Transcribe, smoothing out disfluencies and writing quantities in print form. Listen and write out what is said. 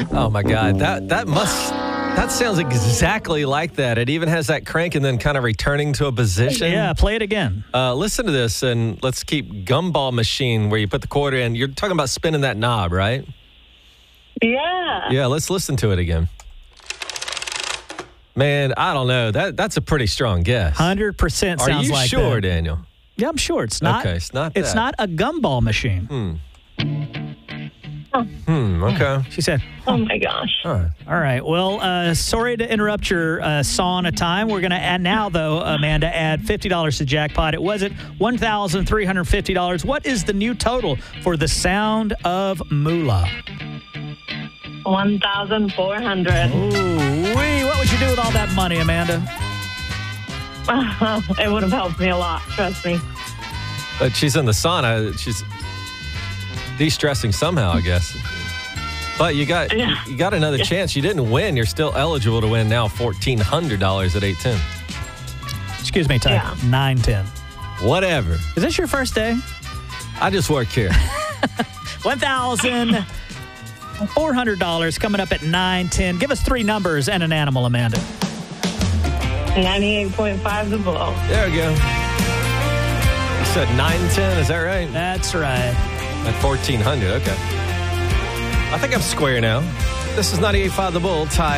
Oh, my God. That sounds exactly like that. It even has that crank and then kind of returning to a position. Yeah, play it again. Listen to this, and let's keep gumball machine where you put the quarter in. You're talking about spinning that knob, right? Yeah. Yeah, let's listen to it again. Man, I don't know. That's a pretty strong guess. 100% sounds like that. Are you sure, Daniel? Yeah, I'm sure. It's not. Okay, it's not It's that. not a gumball machine. Okay. She said, Oh, my gosh. All right. all right. Well, sorry to interrupt your sauna time. We're going to add now, though, Amanda, add $50 to jackpot. It was at $1,350. What is the new total for the sound of moolah? 1,400. Ooh-wee. What would you do with all that money, Amanda? It would have helped me a lot, trust me. But she's in the sauna. She's de-stressing somehow, I guess. But you got another chance. You didn't win. You're still eligible to win now $1,400 at 810. Excuse me, Ty. Yeah. 910. Whatever. Is this your first day? I just work here. $1,400 coming up at 910. Give us 3 numbers and an animal, Amanda. 98.5 the bull. There we go. You said 910, is that right? That's right. At 1,400, okay. I think I'm square now. This is 98.5 The Bull, Ty